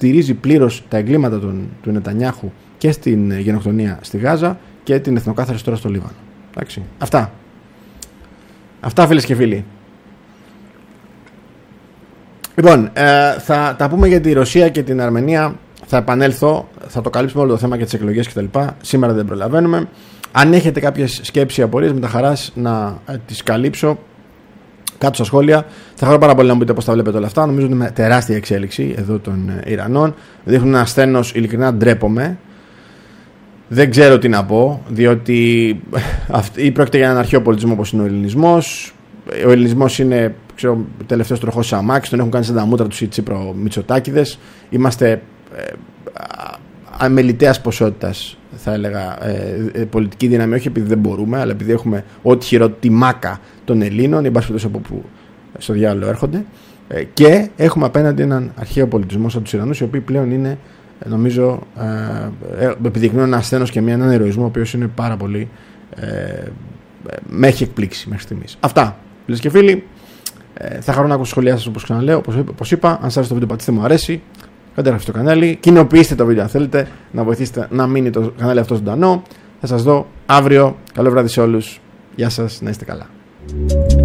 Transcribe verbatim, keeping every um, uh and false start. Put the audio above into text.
στηρίζει πλήρως τα εγκλήματα του, του Νετανιάχου και στην γενοκτονία στη Γάζα και την εθνοκάθαρση τώρα στο Λίβανο. Εντάξει. Αυτά. Αυτά, φίλες και φίλοι. Λοιπόν, ε, θα τα πούμε για τη Ρωσία και την Αρμενία. Θα επανέλθω, θα το καλύψουμε όλο το θέμα και τις εκλογές κτλ. Σήμερα δεν προλαβαίνουμε. Αν έχετε κάποιες σκέψεις ή απορίες, με τα χαράς να ε, τις καλύψω κάτω στα σχόλια. Θα χαρώ πάρα πολύ να μου πείτε πώς τα βλέπετε όλα αυτά. Νομίζω ότι είναι τεράστια εξέλιξη εδώ των ε, Ιρανών. Δείχνουν ένα σθένος, ειλικρινά ντρέπομαι. Δεν ξέρω τι να πω, διότι ή πρόκειται για έναν αρχαίο πολιτισμό όπως είναι ο ελληνισμός. Ο ελληνισμός είναι, ξέρω, τελευταίος τροχός της αμάξης, τον έχουν κάνει σαν τα μούτρα τους οι Τσίπρο Μητσοτάκηδες. Είμαστε ε, αμεληταίας ποσότητας, θα έλεγα, ε, ε, πολιτική δύναμη, όχι επειδή δεν μπορούμε, αλλά επειδή έχουμε ό,τι χειρότερο τη μάκα των Ελλήνων, εν πάση περιπτώσει από που στο διάλογο έρχονται. Ε, και έχουμε απέναντι έναν αρχαίο πολιτισμό σαν τους Ιρανούς, οι οποίοι πλέον είναι, νομίζω, ε, ε, επιδεικνύουν ένα ασθένος και μια, έναν ηρωισμό, ο οποίος είναι πάρα πολύ. Ε, με έχει εκπλήξει μέχρι στιγμής. Αυτά, φίλες και φίλοι. Ε, θα χαρώ να ακούσω σχολιά σας, όπως ξαναλέω. Όπως, όπως είπα, αν σας άρεσε το βίντεο, πατήστε μου αρέσει. Κάντε εγγραφή στο κανάλι. Κοινοποιήστε το βίντεο αν θέλετε να βοηθήσετε να μείνει το κανάλι αυτό ζωντανό. Θα σας δω αύριο. Καλό βράδυ σε όλους. Γεια σας, να είστε καλά.